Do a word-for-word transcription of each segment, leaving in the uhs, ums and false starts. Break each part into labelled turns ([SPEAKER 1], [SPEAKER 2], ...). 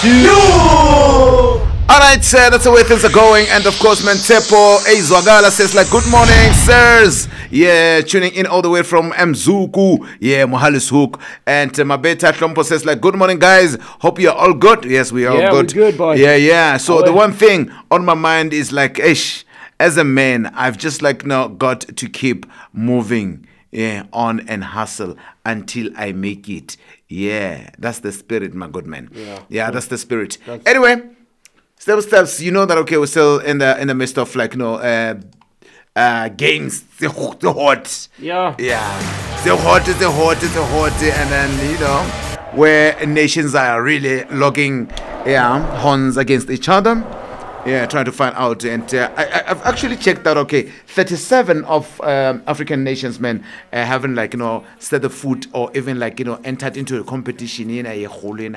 [SPEAKER 1] you.
[SPEAKER 2] Alright, sir, that's the way things are going. And of course, Mentepo Ezwagala says, like, good morning, sirs. Yeah, tuning in all the way from Mzuku. Yeah, Mohalis Hook. And uh, Mabeta Trompo says, like, good morning, guys. Hope you're all good. Yes, we are
[SPEAKER 1] Yeah,
[SPEAKER 2] all good.
[SPEAKER 1] we're good, boy.
[SPEAKER 2] Yeah, yeah. So
[SPEAKER 1] Oh,
[SPEAKER 2] the
[SPEAKER 1] wait.
[SPEAKER 2] one thing on my mind is like, ish, as a man, I've just like now got to keep moving. Yeah, on and hustle until I make it. Yeah, that's the spirit, my good man.
[SPEAKER 1] Yeah,
[SPEAKER 2] yeah that's the spirit.
[SPEAKER 1] That's-
[SPEAKER 2] Anyway, step steps. You know that okay, we're still in the in the midst of like you know uh, uh games. The hot, the hot.
[SPEAKER 1] Yeah.
[SPEAKER 2] Yeah, the hot, the hot, the hot, and then you know where nations are really logging yeah horns against each other. Yeah, trying to find out, and uh, I, I- I've actually checked out. Okay, thirty-seven of um, African nations, men, uh, haven't like you know set the foot or even like you know entered into a competition in a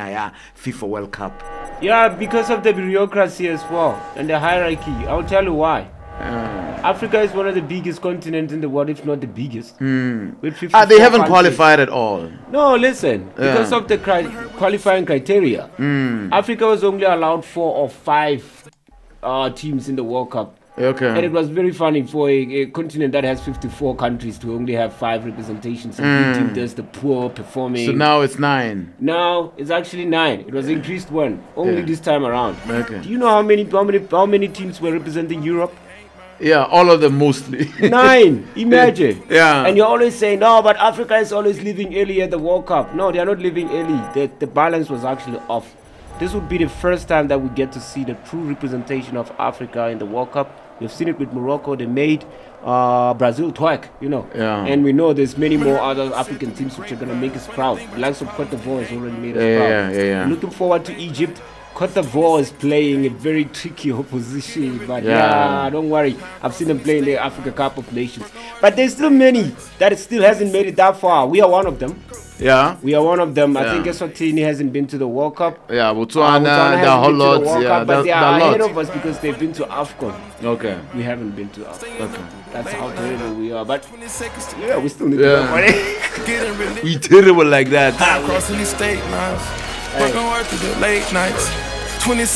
[SPEAKER 2] FIFA World Cup.
[SPEAKER 1] Yeah, because of the bureaucracy as well and the hierarchy. I'll tell you why. Africa is one of the biggest continents in the world, if not the biggest. With
[SPEAKER 2] Ah,
[SPEAKER 1] fifty-four
[SPEAKER 2] they haven't
[SPEAKER 1] countries.
[SPEAKER 2] qualified at all.
[SPEAKER 1] No, listen. Because
[SPEAKER 2] Yeah.
[SPEAKER 1] of the cri- qualifying criteria, Africa was only allowed four or five uh, teams in the World Cup. And it
[SPEAKER 2] Okay.
[SPEAKER 1] was very funny for a, a continent that has fifty-four countries to only have five representations. And mm. team does the poor performing.
[SPEAKER 2] So now it's nine.
[SPEAKER 1] Now it's actually nine. It was increased one only
[SPEAKER 2] Yeah.
[SPEAKER 1] this time around.
[SPEAKER 2] Okay.
[SPEAKER 1] Do you know how many how many how many teams were representing Europe?
[SPEAKER 2] Yeah, all of them mostly.
[SPEAKER 1] Nine. Imagine.
[SPEAKER 2] Yeah.
[SPEAKER 1] And you're always saying no, but Africa is always leaving early at the World Cup. No, they are not leaving early. The the balance was actually off. This would be the first time that we get to see the true representation of Africa in the World Cup. We've seen it with Morocco. They made uh, Brazil twerk, you know.
[SPEAKER 2] Yeah.
[SPEAKER 1] And we know there's many more other African teams which are going to make us proud. The likes of Cote d'Ivoire has already made us
[SPEAKER 2] Yeah,
[SPEAKER 1] proud.
[SPEAKER 2] yeah, yeah, yeah.
[SPEAKER 1] Looking forward to Egypt. Cote d'Ivoire is playing a very tricky opposition. But
[SPEAKER 2] Yeah.
[SPEAKER 1] yeah, don't worry. I've seen them play in the Africa Cup of Nations. But there's still many that still hasn't made it that far. We are one of them.
[SPEAKER 2] Yeah.
[SPEAKER 1] We are one of them. I
[SPEAKER 2] Yeah.
[SPEAKER 1] think Eswatini hasn't been to the World Cup.
[SPEAKER 2] Yeah,
[SPEAKER 1] Uh,
[SPEAKER 2] Botswana,
[SPEAKER 1] Botswana
[SPEAKER 2] the
[SPEAKER 1] hasn't
[SPEAKER 2] whole
[SPEAKER 1] been to the
[SPEAKER 2] lot.
[SPEAKER 1] World
[SPEAKER 2] Yeah,
[SPEAKER 1] Cup, but
[SPEAKER 2] the,
[SPEAKER 1] they
[SPEAKER 2] the
[SPEAKER 1] are ahead
[SPEAKER 2] lot.
[SPEAKER 1] of us because they've been to AFCON.
[SPEAKER 2] Okay.
[SPEAKER 1] We haven't been to AFCON.
[SPEAKER 2] Okay.
[SPEAKER 1] That's how terrible we are. But yeah, we still need
[SPEAKER 2] Yeah.
[SPEAKER 1] to work on it.
[SPEAKER 2] We terrible like that.
[SPEAKER 3] Crossing these state lines, working hard through the late nights. twenty